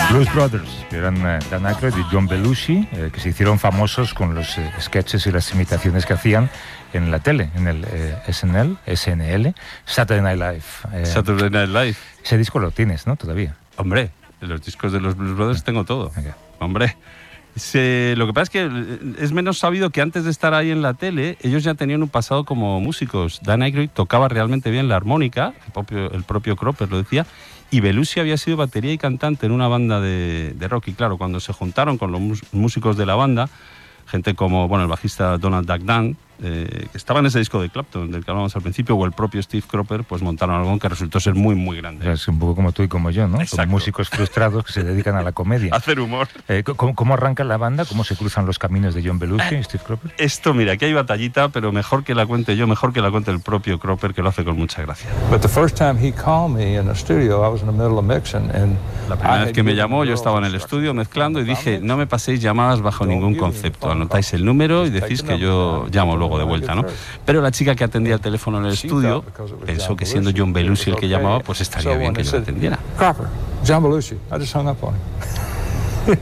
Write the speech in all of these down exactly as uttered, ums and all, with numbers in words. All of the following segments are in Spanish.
Blues Brothers, que eran eh, Dan Aykroyd y John Belushi, eh, que se hicieron famosos con los eh, sketches y las imitaciones que hacían en la tele, en el eh, S N L, S N L, Saturday Night Live. Eh, Saturday Night Live. Ese disco lo tienes, ¿no? Todavía. Hombre, en los discos de los Blues Brothers tengo todo. Okay. Hombre. Se, lo que pasa es que es menos sabido que antes de estar ahí en la tele, ellos ya tenían un pasado como músicos. Dan Aykroyd tocaba realmente bien la armónica, el propio, el propio Cropper lo decía, y Belushi había sido batería y cantante en una banda de, de rock. Y claro, cuando se juntaron con los músicos de la banda, gente como bueno, el bajista Donald Duck Dunn, eh, que estaba en ese disco de Clapton, del que hablábamos al principio, o el propio Steve Cropper, pues montaron algo que resultó ser muy, muy grande. Es un poco como tú y como yo, ¿no? Exacto. Son músicos frustrados que se dedican a la comedia. A hacer humor. Eh, ¿cómo, ¿Cómo arranca la banda? ¿Cómo se cruzan los caminos de John Belushi y Steve Cropper? Esto, mira, aquí hay batallita, pero mejor que la cuente yo, mejor que la cuente el propio Cropper, que lo hace con mucha gracia. But the first time he called me in the studio, I was in the middle of mixing, and La primera vez que me llamó, yo estaba en el estudio mezclando y dije, no me paséis llamadas bajo ningún concepto, anotáis el número y decís que yo llamo luego de vuelta, ¿no? Pero la chica que atendía el teléfono en el estudio pensó que siendo John Belushi el que llamaba, pues estaría bien que yo lo atendiera. Cropper, John Belushi. I just hung up on him.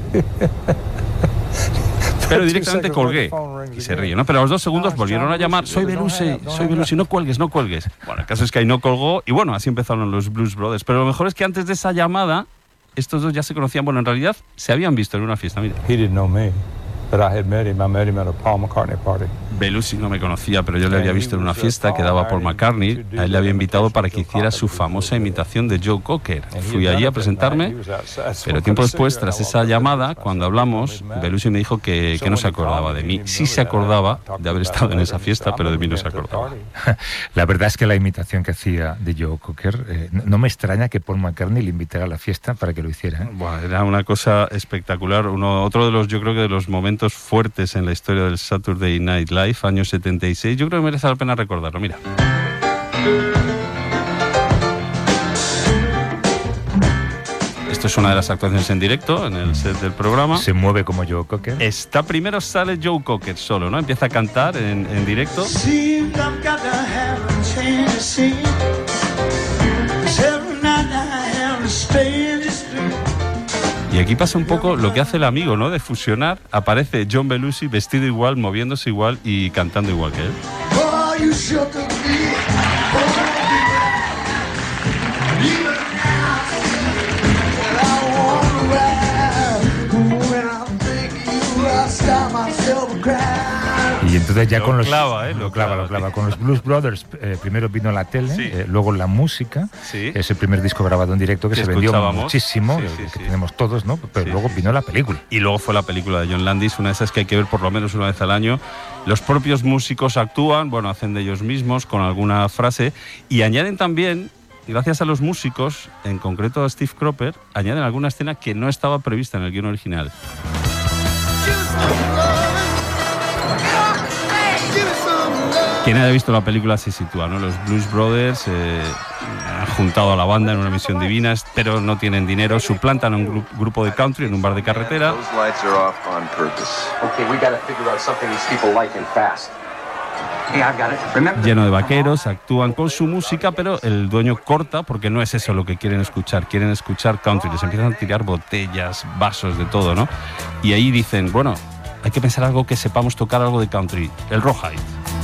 Pero directamente colgué y se ríe, ¿no? Pero a los dos segundos volvieron a llamar, soy Belushi, soy Belushi, no cuelgues, no cuelgues. Bueno, el caso es que ahí no colgó y bueno, así empezaron los Blues Brothers. Pero lo mejor es que antes de esa llamada, estos dos ya se conocían, bueno, en realidad se habían visto en una fiesta, mira. He didn't know me, but I had met him. I met him at a Paul McCartney party. Belushi no me conocía, pero yo le había visto en una fiesta que daba Paul McCartney. A él le había invitado para que hiciera su famosa imitación de Joe Cocker. Fui allí a presentarme, pero tiempo después, tras esa llamada, cuando hablamos, Belushi me dijo que, que no se acordaba de mí. Sí se acordaba de haber estado en esa fiesta, pero de mí no se acordaba. La verdad es que la imitación que hacía de Joe Cocker, eh, no me extraña que Paul McCartney le invitara a la fiesta para que lo hiciera. ¿eh? Buah, era una cosa espectacular. Uno, otro de los, yo creo que de los momentos fuertes en la historia del Saturday Night Live, año setenta y seis, yo creo que merece la pena recordarlo, mira. Esto es una de las actuaciones en directo en el set del programa. Se mueve como Joe Cocker. Está primero sale Joe Cocker solo, ¿no? Empieza a cantar en, en directo. Y aquí pasa un poco lo que hace el amigo, ¿no? De fusionar. Aparece John Belushi vestido igual, moviéndose igual y cantando igual que él. Y entonces ya Lo con los clava, ¿eh? lo Lo clava, clava, lo clava. sí. Con los Blues Brothers eh, primero vino la tele, Sí. eh, luego la música. Sí. Es el primer disco grabado en directo que, Que se vendió escuchábamos. muchísimo, Sí, el sí, que sí. tenemos todos, ¿no? Pero Sí, luego sí, vino sí. la película. Y luego fue la película de John Landis, una de esas que hay que ver por lo menos una vez al año. Los propios músicos actúan, bueno, hacen de ellos mismos con alguna frase y añaden también, gracias a los músicos, en concreto a Steve Cropper, añaden alguna escena que no estaba prevista en el guion original. Quien haya visto la película se sitúa, ¿no? Los Blues Brothers eh, han juntado a la banda en una misión divina, pero no tienen dinero, suplantan a un gru- grupo de country en un bar de carretera. Those lights are off on purpose. Okay, we gotta figure out something these people like and fast. Hey, I've got it. Remember? Lleno de vaqueros, actúan con su música, pero el dueño corta porque no es eso lo que quieren escuchar, quieren escuchar country, les empiezan a tirar botellas, vasos, de todo, ¿no? Y ahí dicen, bueno, hay que pensar algo que sepamos tocar algo de country, el rawhide.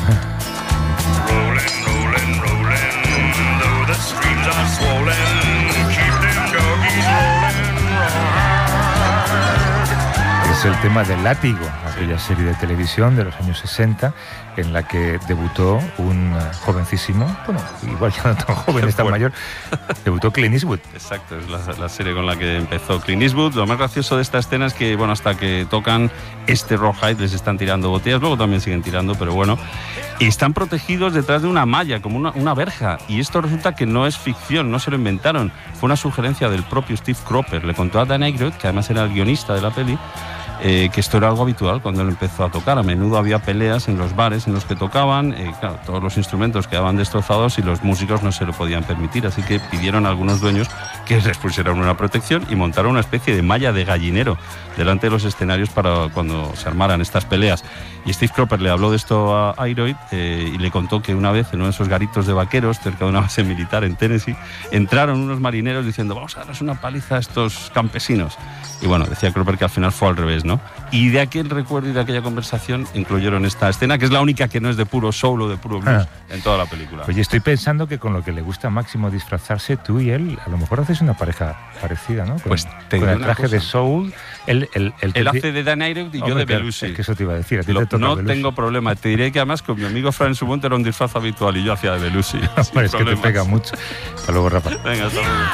Es el tema del Látigo, aquella serie de televisión de los años sesenta en la que debutó un uh, jovencísimo, bueno, igual ya no tan joven, es tan mayor, debutó Clint Eastwood. Exacto, es la, la serie con la que empezó Clint Eastwood. Lo más gracioso de esta escena es que, bueno, hasta que tocan este rawhide les están tirando botellas, luego también siguen tirando, pero bueno, y están protegidos detrás de una malla, como una, una verja, y esto resulta que no es ficción, no se lo inventaron, fue una sugerencia del propio Steve Cropper. Le contó a Dan Aykroyd, que además era el guionista de la peli, eh, que esto era algo habitual cuando él empezó a tocar. A menudo había peleas en los bares en los que tocaban, eh, claro, todos los instrumentos quedaban destrozados y los músicos no se lo podían permitir, así que pidieron a algunos dueños que les pusieran una protección y montaron una especie de malla de gallinero delante de los escenarios para cuando se armaran estas peleas. Y Steve Cropper le habló de esto a Aykroyd eh, y le contó que una vez en uno de esos garitos de vaqueros cerca de una base militar en Tennessee entraron unos marineros diciendo vamos a darles una paliza a estos campesinos. Y bueno, decía Cropper que al final fue al revés, ¿no? Y de aquel recuerdo y de aquella conversación incluyeron esta escena, que es la única que no es de puro soul o de puro blues ah. en toda la película. Oye, estoy pensando que con lo que le gusta a Máximo disfrazarse, tú y él, a lo mejor haces una pareja parecida, ¿no? Con, pues te con digo el traje cosa. de soul. Él, él, él, él hace de Dan Aykroyd y Hombre, yo de claro, Belushi. Es que eso te iba a decir. A ti lo, te toca no Belushi. tengo problema. Te diré que además con mi amigo Fran Subonte era un disfraz habitual y yo hacía de Belushi. Hombre, es problemas. Que te pega mucho. Hasta luego, Rafa. Venga, hasta luego.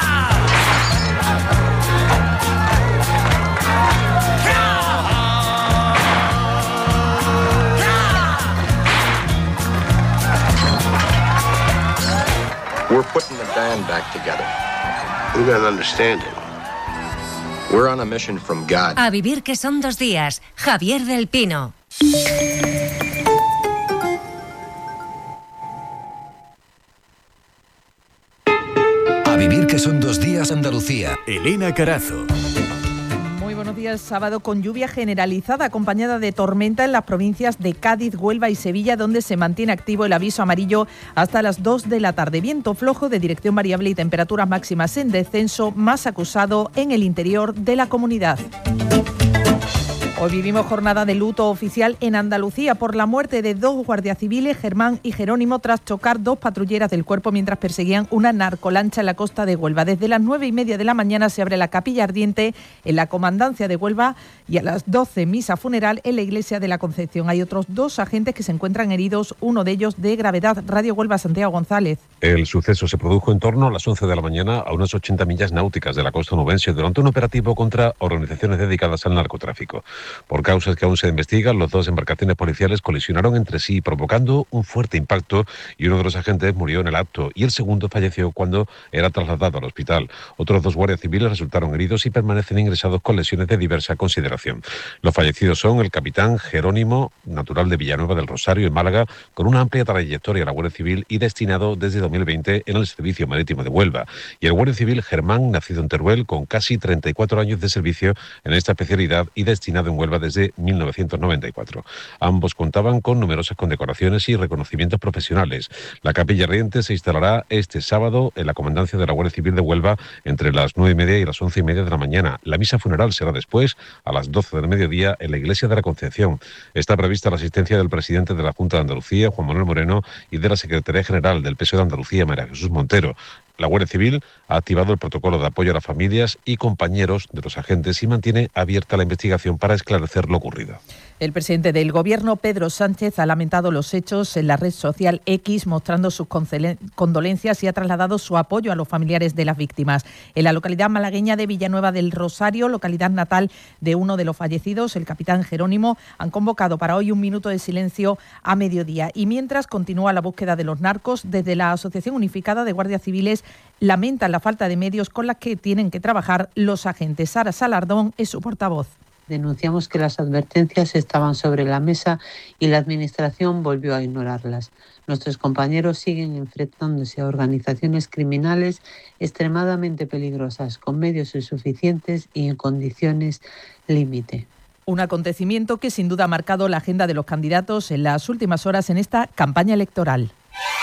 We're putting the band back together. You don't understand it. We're on a mission from God. A vivir que son dos días. Javier del Pino. A vivir que son dos días Andalucía. Elena Carazo. Buenos días, sábado con lluvia generalizada acompañada de tormenta en las provincias de Cádiz, Huelva y Sevilla, donde se mantiene activo el aviso amarillo hasta las dos de la tarde. Viento flojo de dirección variable y temperaturas máximas en descenso, más acusado en el interior de la comunidad. Hoy vivimos jornada de luto oficial en Andalucía por la muerte de dos guardias civiles, Germán y Jerónimo, tras chocar dos patrulleras del cuerpo mientras perseguían una narcolancha en la costa de Huelva. Desde las nueve y media de la mañana se abre la capilla ardiente en la comandancia de Huelva y a las doce misa funeral en la iglesia de la Concepción. Hay otros dos agentes que se encuentran heridos, uno de ellos de gravedad. Radio Huelva, Santiago González. El suceso se produjo en torno a las once de la mañana a unas ochenta millas náuticas de la costa onubense durante un operativo contra organizaciones dedicadas al narcotráfico. Por causas que aún se investigan, las dos embarcaciones policiales colisionaron entre sí, provocando un fuerte impacto y uno de los agentes murió en el acto y el segundo falleció cuando era trasladado al hospital. Otros dos guardias civiles resultaron heridos y permanecen ingresados con lesiones de diversa consideración. Los fallecidos son el capitán Jerónimo, natural de Villanueva del Rosario, en Málaga, con una amplia trayectoria en la Guardia Civil y destinado desde dos mil veinte en el Servicio Marítimo de Huelva, y el guardia civil Germán, nacido en Teruel, con casi treinta y cuatro años de servicio en esta especialidad y destinado en Huelva desde mil novecientos noventa y cuatro. Ambos contaban con numerosas condecoraciones y reconocimientos profesionales. La capilla ardiente se instalará este sábado en la comandancia de la Guardia Civil de Huelva entre las nueve y media y las once y media de la mañana. La misa funeral será después, a las doce del mediodía, en la iglesia de la Concepción. Está prevista la asistencia del presidente de la Junta de Andalucía, Juan Manuel Moreno, y de la Secretaría General del P S O E de Andalucía, María Jesús Montero. La Guardia Civil ha activado el protocolo de apoyo a las familias y compañeros de los agentes y mantiene abierta la investigación para esclarecer lo ocurrido. El presidente del Gobierno, Pedro Sánchez, ha lamentado los hechos en la red social X, mostrando sus condolencias y ha trasladado su apoyo a los familiares de las víctimas. En la localidad malagueña de Villanueva del Rosario, localidad natal de uno de los fallecidos, el capitán Jerónimo, han convocado para hoy un minuto de silencio a mediodía. Y mientras continúa la búsqueda de los narcos, desde la Asociación Unificada de Guardias Civiles lamentan la falta de medios con las que tienen que trabajar los agentes. Sara Salardón es su portavoz. Denunciamos que las advertencias estaban sobre la mesa y la Administración volvió a ignorarlas. Nuestros compañeros siguen enfrentándose a organizaciones criminales extremadamente peligrosas, con medios insuficientes y en condiciones límite. Un acontecimiento que sin duda ha marcado la agenda de los candidatos en las últimas horas en esta campaña electoral.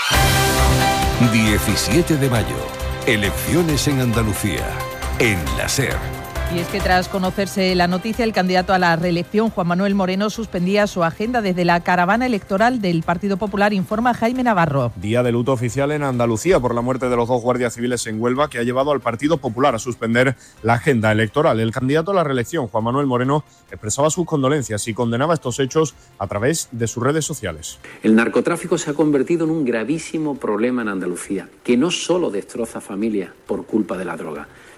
diecisiete de mayo. Elecciones en Andalucía. En la SER. Y es que tras conocerse la noticia, el candidato a la reelección, Juan Manuel Moreno, suspendía su agenda desde la caravana electoral del Partido Popular, informa Jaime Navarro. Día de luto oficial en Andalucía por la muerte de los dos guardias civiles en Huelva, que ha llevado al Partido Popular a suspender la agenda electoral. El candidato a la reelección, Juan Manuel Moreno, expresaba sus condolencias y condenaba estos hechos a través de sus redes sociales. El narcotráfico se ha convertido en un gravísimo problema en Andalucía, que no solo destroza familias por culpa de la droga,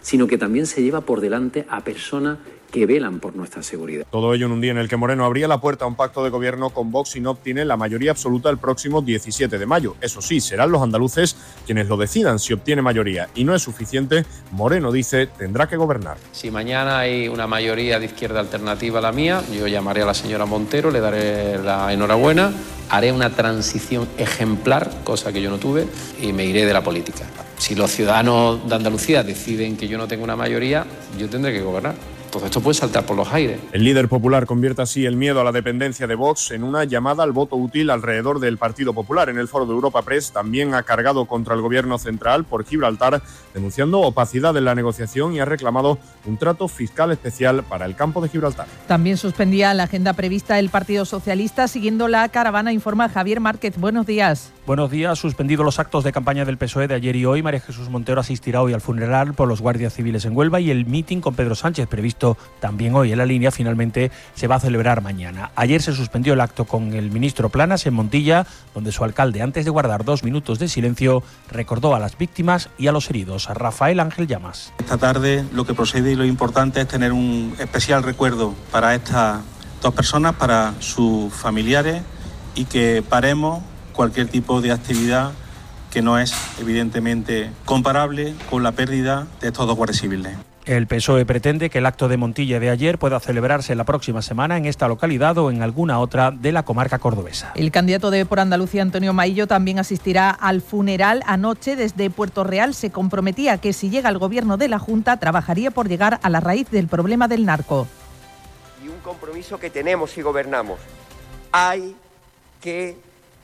sino que también se lleva por delante a personas que velan por nuestra seguridad. Todo ello en un día en el que Moreno abría la puerta a un pacto de gobierno con Vox y no obtiene la mayoría absoluta el próximo diecisiete de mayo. Eso sí, serán los andaluces quienes lo decidan si obtiene mayoría y no es suficiente. Moreno dice tendrá que gobernar. Si mañana hay una mayoría de izquierda alternativa a la mía, yo llamaré a la señora Montero, le daré la enhorabuena, haré una transición ejemplar, cosa que yo no tuve, y me iré de la política. Si los ciudadanos de Andalucía deciden que yo no tengo una mayoría, yo tendré que gobernar. Todo esto puede saltar por los aires. El líder popular convierte así el miedo a la dependencia de Vox en una llamada al voto útil alrededor del Partido Popular. En el foro de Europa Press también ha cargado contra el gobierno central por Gibraltar, denunciando opacidad en la negociación y ha reclamado un trato fiscal especial para el campo de Gibraltar. También suspendía la agenda prevista el Partido Socialista siguiendo la caravana, informa Javier Márquez. Buenos días. Buenos días. Suspendido los actos de campaña del P S O E de ayer y hoy. María Jesús Montero asistirá hoy al funeral por los guardias civiles en Huelva y el mitin con Pedro Sánchez previsto también hoy en la línea finalmente se va a celebrar mañana. Ayer se suspendió el acto con el ministro Planas en Montilla, donde su alcalde, antes de guardar dos minutos de silencio, recordó a las víctimas y a los heridos. Rafael Ángel Llamas. Esta tarde lo que procede y lo importante es tener un especial recuerdo para estas dos personas, para sus familiares, y que paremos cualquier tipo de actividad que no es evidentemente comparable con la pérdida de estos dos guardias civiles. El P S O E pretende que el acto de Montilla de ayer pueda celebrarse la próxima semana en esta localidad o en alguna otra de la comarca cordobesa. El candidato de Por Andalucía, Antonio Maillo, también asistirá al funeral. Anoche, desde Puerto Real, se comprometía que si llega al gobierno de la Junta, trabajaría por llegar a la raíz del problema del narco. Y un compromiso que tenemos si gobernamos. Hay que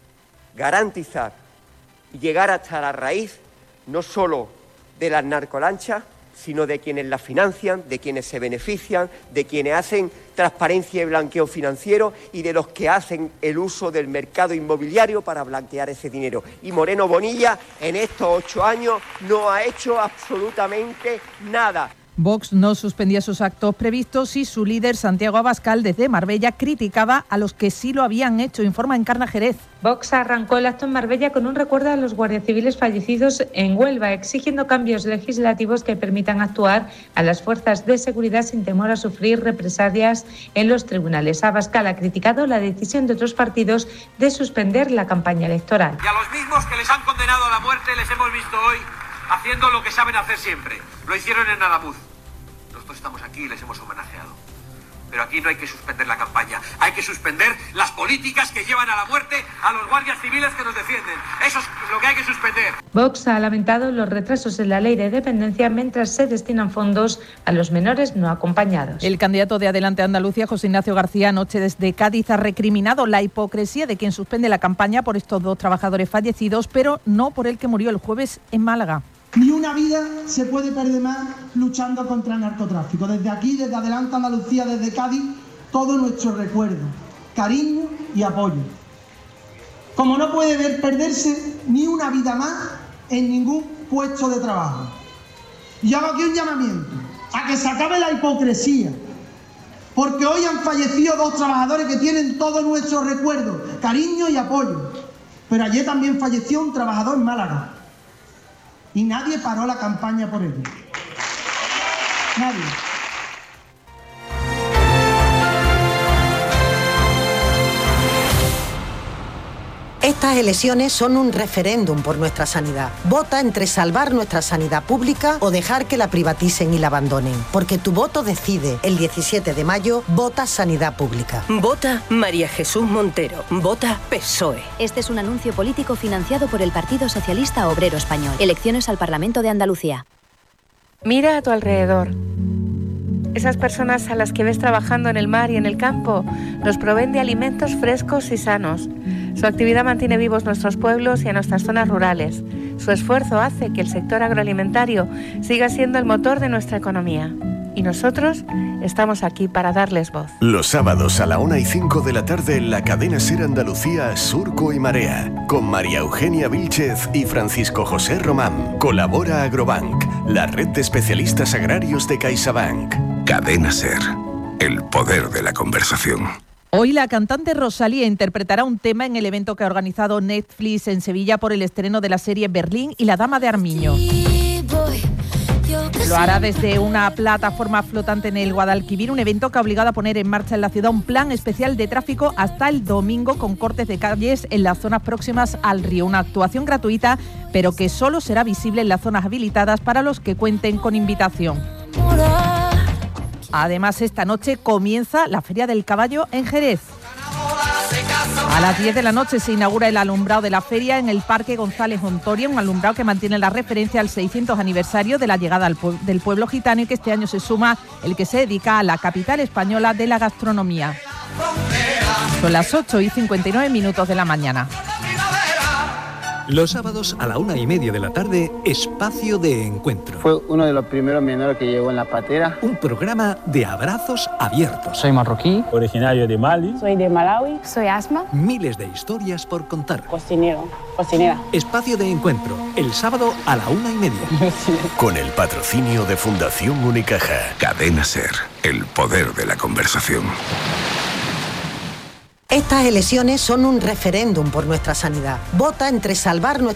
garantizar y llegar hasta la raíz no solo de las narcolanchas, sino de quienes las financian, de quienes se benefician, de quienes hacen transparencia y blanqueo financiero y de los que hacen el uso del mercado inmobiliario para blanquear ese dinero. Y Moreno Bonilla en estos ocho años no ha hecho absolutamente nada. Vox no suspendía sus actos previstos y su líder, Santiago Abascal, desde Marbella, criticaba a los que sí lo habían hecho, informa Encarna Jerez. Vox arrancó el acto en Marbella con un recuerdo a los guardias civiles fallecidos en Huelva, exigiendo cambios legislativos que permitan actuar a las fuerzas de seguridad sin temor a sufrir represalias en los tribunales. Abascal ha criticado la decisión de otros partidos de suspender la campaña electoral. Y a los mismos que les han condenado a la muerte les hemos visto hoy haciendo lo que saben hacer siempre. Lo hicieron en Adamuz. Nosotros estamos aquí y les hemos homenajeado. Pero aquí no hay que suspender la campaña. Hay que suspender las políticas que llevan a la muerte a los guardias civiles que nos defienden. Eso es lo que hay que suspender. Vox ha lamentado los retrasos en la ley de dependencia mientras se destinan fondos a los menores no acompañados. El candidato de Adelante Andalucía, José Ignacio García, anoche desde Cádiz ha recriminado la hipocresía de quien suspende la campaña por estos dos trabajadores fallecidos, pero no por el que murió el jueves en Málaga. Ni una vida se puede perder más luchando contra el narcotráfico. Desde aquí, desde Adelante Andalucía, desde Cádiz, todo nuestro recuerdo, cariño y apoyo. Como no puede ver perderse ni una vida más en ningún puesto de trabajo. Y hago aquí un llamamiento a que se acabe la hipocresía, porque hoy han fallecido dos trabajadores que tienen todo nuestro recuerdo, cariño y apoyo. Pero ayer también falleció un trabajador en Málaga. Y nadie paró la campaña por ello. Nadie. Estas elecciones son un referéndum por nuestra sanidad. Vota entre salvar nuestra sanidad pública o dejar que la privaticen y la abandonen. Porque tu voto decide. El diecisiete de mayo, vota Sanidad Pública. Vota María Jesús Montero. Vota P S O E. Este es un anuncio político financiado por el Partido Socialista Obrero Español. Elecciones al Parlamento de Andalucía. Mira a tu alrededor. Esas personas a las que ves trabajando en el mar y en el campo nos proveen de alimentos frescos y sanos. Su actividad mantiene vivos nuestros pueblos y a nuestras zonas rurales. Su esfuerzo hace que el sector agroalimentario siga siendo el motor de nuestra economía. Y nosotros estamos aquí para darles voz. Los sábados a la una y cinco de la tarde en la cadena SER Andalucía, Surco y Marea, con María Eugenia Vílchez y Francisco José Román. Colabora Agrobank, la red de especialistas agrarios de CaixaBank. Cadena SER, el poder de la conversación. Hoy la cantante Rosalía interpretará un tema en el evento que ha organizado Netflix en Sevilla por el estreno de la serie Berlín y la Dama de Armiño. Sí, voy, yo que Lo hará desde una plataforma flotante en el Guadalquivir, un evento que ha obligado a poner en marcha en la ciudad un plan especial de tráfico hasta el domingo con cortes de calles en las zonas próximas al río. Una actuación gratuita, pero que solo será visible en las zonas habilitadas para los que cuenten con invitación. Además, esta noche comienza la Feria del Caballo en Jerez. A las diez de la noche se inaugura el alumbrado de la feria en el Parque González Ontoria, un alumbrado que mantiene la referencia al seiscientos aniversario de la llegada al pue- del pueblo gitano y que este año se suma el que se dedica a la capital española de la gastronomía. Son las ocho y cincuenta y nueve minutos de la mañana. Los sábados a la una y media de la tarde, Espacio de Encuentro. Fue uno de los primeros menores que llegó en la patera. Un programa de abrazos abiertos. Soy marroquí, originario de Mali. Soy de Malawi. Soy Asma. Miles de historias por contar. Cocinero, cocinera. Espacio de Encuentro, el sábado a la una y media. Con el patrocinio de Fundación Unicaja. Cadena Ser, el poder de la conversación. Estas elecciones son un referéndum por nuestra sanidad. Vota entre salvar nuestra